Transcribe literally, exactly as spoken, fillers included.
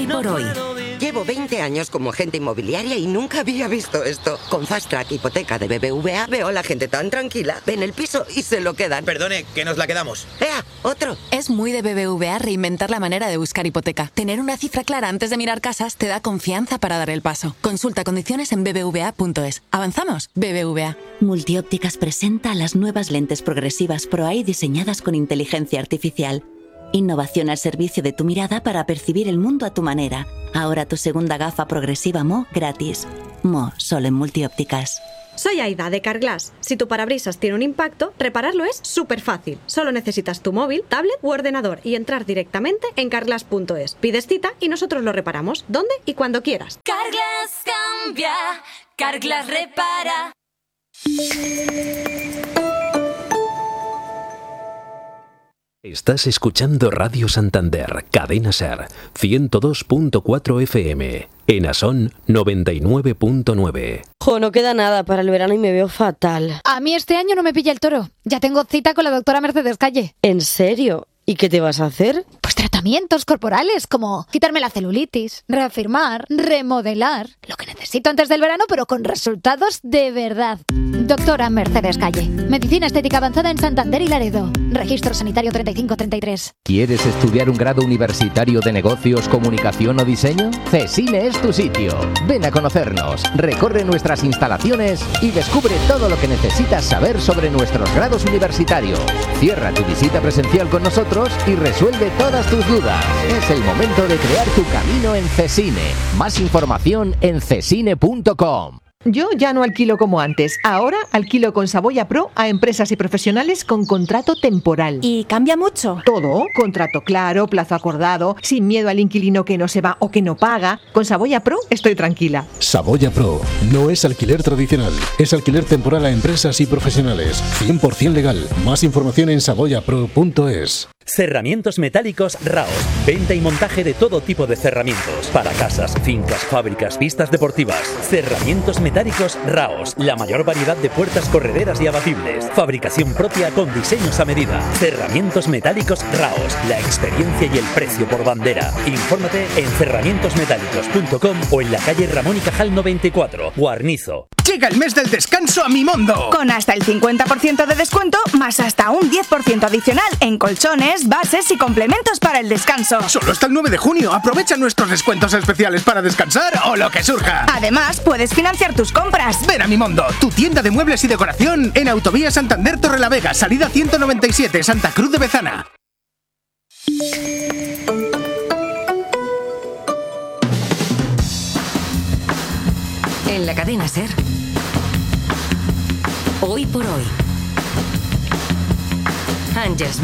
Hoy por hoy. Llevo veinte años como agente inmobiliaria y nunca había visto esto. Con Fast Track Hipoteca de B B V A veo a la gente tan tranquila. Ven el piso y se lo quedan. Perdone, que nos la quedamos. ¡Ea! ¡Otro! Es muy de B B V A reinventar la manera de buscar hipoteca. Tener una cifra clara antes de mirar casas te da confianza para dar el paso. Consulta condiciones en b b v a punto es. ¿Avanzamos? B B V A. Multiópticas presenta las nuevas lentes progresivas ProEye diseñadas con inteligencia artificial. Innovación al servicio de tu mirada para percibir el mundo a tu manera. Ahora tu segunda gafa progresiva M O gratis. M O, solo en Multiópticas. Soy Aida, de Carglass. Si tu parabrisas tiene un impacto, repararlo es súper fácil. Solo necesitas tu móvil, tablet u ordenador y entrar directamente en carglass punto es. Pides cita y nosotros lo reparamos, donde y cuando quieras. Carglass cambia, Carglass repara. Estás escuchando Radio Santander, Cadena Ser, ciento dos punto cuatro F M, en Asón noventa y nueve punto nueve. Jo, no queda nada para el verano y me veo fatal. A mí este año no me pilla el toro. Ya tengo cita con la doctora Mercedes Calle. ¿En serio? ¿Y qué te vas a hacer? Pues tratamientos corporales, como quitarme la celulitis, reafirmar, remodelar. Lo que necesito antes del verano, pero con resultados de verdad. Doctora Mercedes Calle. Medicina estética avanzada en Santander y Laredo. Registro sanitario treinta y cinco treinta y tres. ¿Quieres estudiar un grado universitario de negocios, comunicación o diseño? CESINE es tu sitio. Ven a conocernos, recorre nuestras instalaciones y descubre todo lo que necesitas saber sobre nuestros grados universitarios. Cierra tu visita presencial con nosotros y resuelve todas tus dudas. Es el momento de crear tu camino en CESINE. Más información en cesine punto com. Yo ya no alquilo como antes. Ahora alquilo con Saboya Pro a empresas y profesionales con contrato temporal. ¿Y cambia mucho? Todo. Contrato claro, plazo acordado, sin miedo al inquilino que no se va o que no paga. Con Saboya Pro estoy tranquila. Saboya Pro no es alquiler tradicional. Es alquiler temporal a empresas y profesionales. cien por ciento legal. Más información en saboya pro punto es. Cerramientos metálicos Raos. Venta y montaje de todo tipo de cerramientos. Para casas, fincas, fábricas, pistas deportivas. Cerramientos metálicos Raos. La mayor variedad de puertas correderas y abatibles. Fabricación propia con diseños a medida. Cerramientos metálicos Raos. La experiencia y el precio por bandera. Infórmate en cerramientos metálicos punto com o en la calle Ramón y Cajal noventa y cuatro, Guarnizo. Llega el mes del descanso a Mimondo. Con hasta el cincuenta por ciento de descuento, más hasta un diez por ciento adicional en colchones, bases y complementos para el descanso. Solo hasta el nueve de junio. Aprovecha nuestros descuentos especiales para descansar o lo que surja. Además, puedes financiar tus compras. Ven a Mimondo, tu tienda de muebles y decoración en Autovía Santander Torrelavega, salida ciento noventa y siete, Santa Cruz de Bezana. En la Cadena Ser. Hoy por hoy. Ángeles